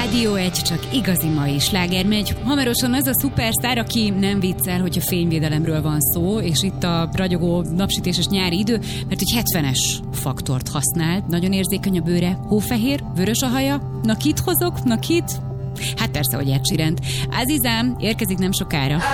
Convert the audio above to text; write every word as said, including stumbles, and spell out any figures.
Rádió egy, csak igazi mai sláger megy. Hamarosan az a szupersztár, aki nem viccel, hogy a fényvédelemről van szó, és itt a ragyogó napsütéses nyári idő, mert hogy hetvenes faktort használ, nagyon érzékeny a bőre, hófehér, vörös a haja, na kit hozok, na kit? Hát persze, hogy Ed Sheerant. Azizám érkezik nem sokára.